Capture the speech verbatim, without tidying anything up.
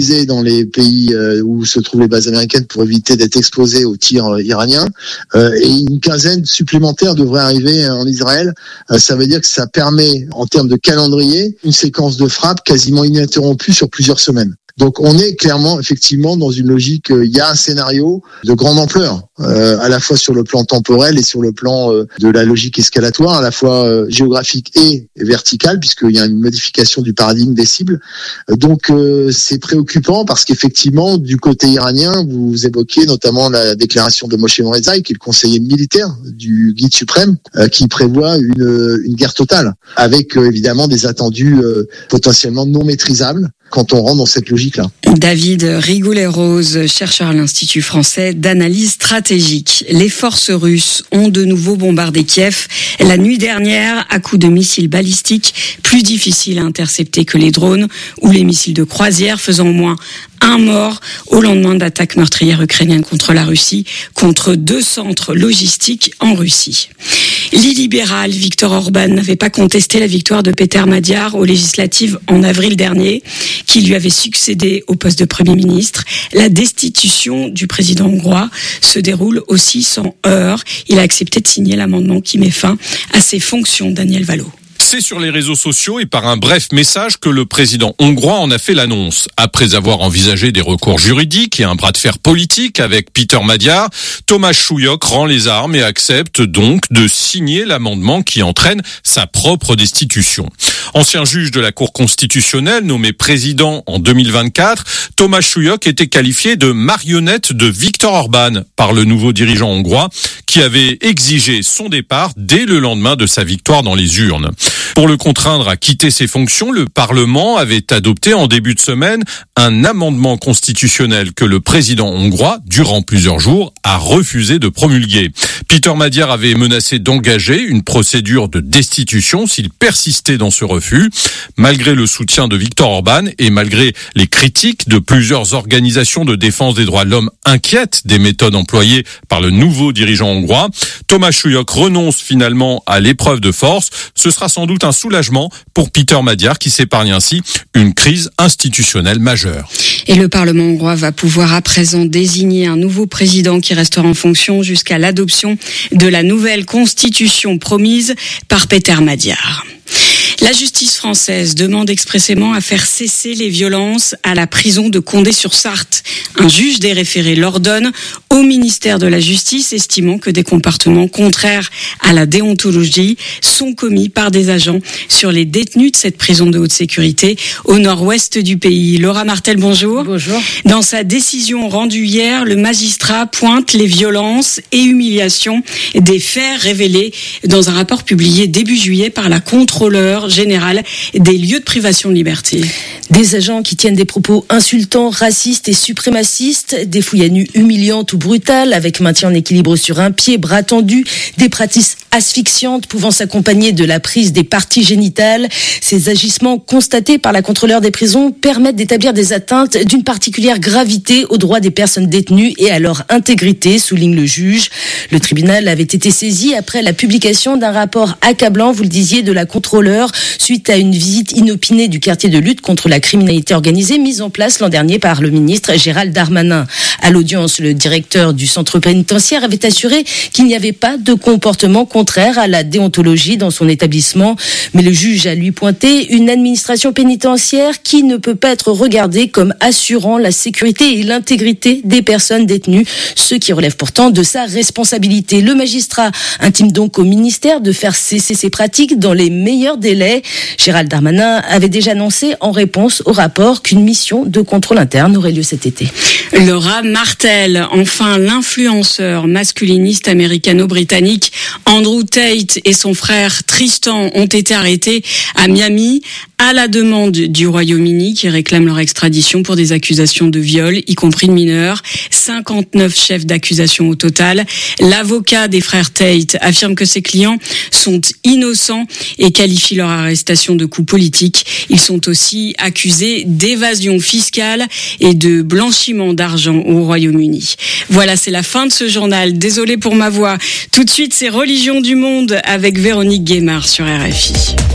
dans les pays où se trouvent les bases américaines pour éviter d'être exposés aux tirs iraniens. Euh, et une quinzaine supplémentaire devrait arriver en Israël. Euh, ça veut dire que ça permet, en termes de calendrier, une séquence de frappe quasiment ininterrompue sur plusieurs semaines. Donc on est clairement, effectivement, dans une logique, euh, il y a un scénario de grande ampleur, euh, à la fois sur le plan temporel et sur le plan euh, de la logique escalatoire, à la fois euh, géographique et verticale, puisqu'il y a une modification du paradigme des cibles. Euh, donc euh, c'est préoccupant parce qu'effectivement, du côté iranien, vous évoquiez notamment la déclaration de Moshe Morezaï, qui est le conseiller militaire du guide suprême, euh, qui prévoit une, une guerre totale, avec euh, évidemment des attendus euh, potentiellement non maîtrisables quand on rentre dans cette logique-là. David Rigoulet-Rose, chercheur à l'Institut français d'analyse stratégique. Les forces russes ont de nouveau bombardé Kiev la nuit dernière à coups de missiles balistiques, plus difficiles à intercepter que les drones ou les missiles de croisière, faisant au moins un mort au lendemain d'attaques meurtrières ukrainiennes contre la Russie, contre deux centres logistiques en Russie. L'illibéral Viktor Orban n'avait pas contesté la victoire de Péter Magyar aux législatives en avril dernier, qui lui avait succédé au poste de Premier ministre. La destitution du président hongrois se déroule aussi sans heurts. Il a accepté de signer l'amendement qui met fin à ses fonctions. Daniel Valo. C'est sur les réseaux sociaux et par un bref message que le président hongrois en a fait l'annonce. Après avoir envisagé des recours juridiques et un bras de fer politique avec Péter Magyar, Tomáš Súlyog rend les armes et accepte donc de signer l'amendement qui entraîne sa propre destitution. Ancien juge de la Cour constitutionnelle nommé président en deux mille vingt-quatre, Tomáš Súlyog était qualifié de marionnette de Viktor Orban par le nouveau dirigeant hongrois qui avait exigé son départ dès le lendemain de sa victoire dans les urnes. Pour le contraindre à quitter ses fonctions, le Parlement avait adopté en début de semaine un amendement constitutionnel que le président hongrois, durant plusieurs jours, a refusé de promulguer. Péter Magyar avait menacé d'engager une procédure de destitution s'il persistait dans ce refus. Malgré le soutien de Viktor Orban et malgré les critiques de plusieurs organisations de défense des droits de l'homme inquiètes des méthodes employées par le nouveau dirigeant hongrois, Tomáš Súlyog renonce finalement à l'épreuve de force. Ce sera sans doute un soulagement pour Péter Magyar qui s'épargne ainsi une crise institutionnelle majeure. Et le Parlement hongrois va pouvoir à présent désigner un nouveau président qui restera en fonction jusqu'à l'adoption de la nouvelle constitution promise par Péter Magyar. La justice française demande expressément à faire cesser les violences à la prison de Condé-sur-Sarthe. Un juge des référés l'ordonne au ministère de la Justice, estimant que des comportements contraires à la déontologie sont commis par des agents sur les détenus de cette prison de haute sécurité au nord-ouest du pays. Laura Martel, bonjour. Bonjour. Dans sa décision rendue hier, le magistrat pointe les violences et humiliations des faits révélés dans un rapport publié début juillet par la contrôleure générale des lieux de privation de liberté. Des agents qui tiennent des propos insultants, racistes et suprémacistes, des fouilles à nu humiliantes ou brutales, avec maintien en équilibre sur un pied, bras tendus, des pratiques asphyxiantes pouvant s'accompagner de la prise des parties génitales. Ces agissements constatés par la contrôleure des prisons permettent d'établir des atteintes d'une particulière gravité aux droits des personnes détenues et à leur intégrité, souligne le juge. Le tribunal avait été saisi après la publication d'un rapport accablant, vous le disiez, de la contrôleure, suite à une visite inopinée du quartier de lutte contre la criminalité organisée mise en place l'an dernier par le ministre Gérald Darmanin. À l'audience, le directeur du centre pénitentiaire avait assuré qu'il n'y avait pas de comportement contraire à la déontologie dans son établissement, mais le juge a lui pointé une administration pénitentiaire qui ne peut pas être regardée comme assurant la sécurité et l'intégrité des personnes détenues, ce qui relève pourtant de sa responsabilité. Le magistrat intime donc au ministère de faire cesser ces pratiques dans les meilleurs délais. Gérald Darmanin avait déjà annoncé en réponse au rapport qu'une mission de contrôle interne aurait lieu cet été. Laura Martel, enfin l'influenceur masculiniste américano-britannique Andrew Tate et son frère Tristan ont été arrêtés à Miami à la demande du Royaume-Uni qui réclame leur extradition pour des accusations de viol, y compris de mineurs. cinquante-neuf chefs d'accusation au total. L'avocat des frères Tate affirme que ses clients sont innocents et qualifie leur arrestation de coup politique. Ils sont aussi accusés d'évasion fiscale et de blanchiment d'argent au Royaume-Uni. Voilà, c'est la fin de ce journal. Désolé pour ma voix. Tout de suite, c'est Religion du monde avec Véronique Guémard sur R F I.